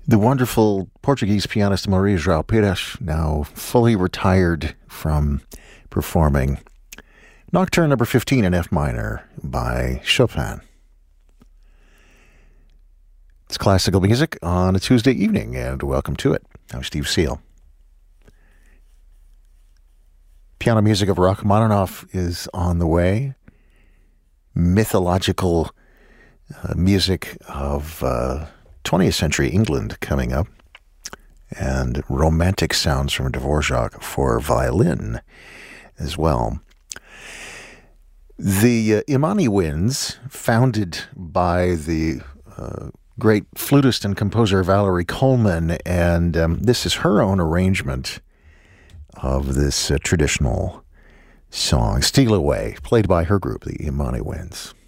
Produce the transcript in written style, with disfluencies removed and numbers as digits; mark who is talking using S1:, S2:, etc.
S1: The wonderful Portuguese pianist Maria João Pires, now fully retired from performing Nocturne number 15 in F minor by Chopin. It's classical music on a Tuesday evening, and welcome to it. I'm Steve Seal. Piano music of Rachmaninoff is on the way. Mythological music of 20th century England coming up. And romantic sounds from Dvorak for violin as well. The Imani Winds, founded by the great flutist and composer Valerie Coleman, and this is her own arrangement of this traditional song, Steal Away, played by her group, the Imani Winds.